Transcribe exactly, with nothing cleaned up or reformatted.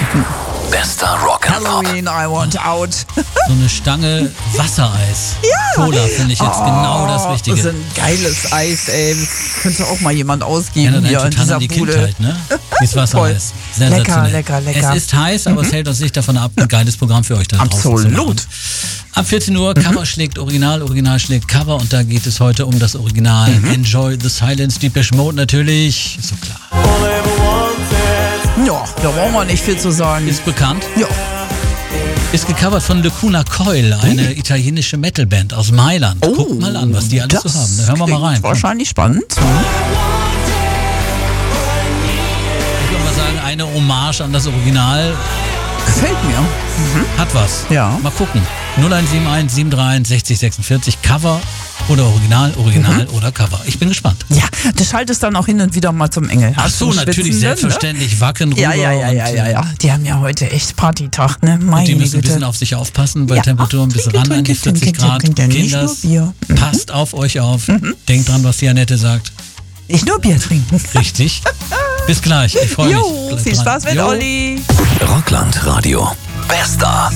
Bester Rock'n'Pop. Halloween, I want out. So eine Stange Wassereis. Ja. Cola finde ich jetzt Oh, genau das Richtige. Das ist ein geiles Eis, ey. Könnte auch mal jemand ausgeben Erinnert hier einen in total dieser an die Bude. Kindheit, ne? Dieses Wassereis. Sensationell. Lecker, lecker, lecker. Es ist heiß, aber mhm. es hält uns nicht davon ab, ein geiles Programm für euch da draußen zu machen. Absolut. Ab vierzehn Uhr, Cover mhm. schlägt Original, Original schlägt Cover und da geht es heute um das Original. Mhm. Enjoy the Silence, Depeche Mode natürlich, ist so klar. Ja, da brauchen wir nicht viel zu sagen. Ist bekannt. Ja. Ist gecovert von Lacuna Coil, eine mhm. italienische Metalband aus Mailand. Oh, Guckt mal an, was die alles so haben. Da hören wir mal rein. Wahrscheinlich spannend. Ich würde mal sagen, eine Hommage an das Original. Gefällt mir. Mhm. Hat was. Ja. Mal gucken. null eins sieben eins sieben drei eins sechzig sechsundvierzig. Cover oder Original, Original mhm. oder Cover. Ich bin gespannt. Ja, du schaltest dann auch hin und wieder mal zum Engel. Ach so, natürlich, selbstverständlich. Ne? Wacken rüber. Ja, ja, ja, ja, ja, ja. Die haben ja heute echt Partytag, ne? Meine und die müssen Güte. ein bisschen auf sich aufpassen, bei ja. Temperaturen ein bisschen ran an die vierzig Grad. Kinders, mhm. passt auf euch auf. Mhm. Denkt dran, was die Annette sagt. Nicht nur Bier trinken. Richtig. Bis gleich. Ich freue mich. Jo, viel Spaß mit Olli. Rockland Radio. Bester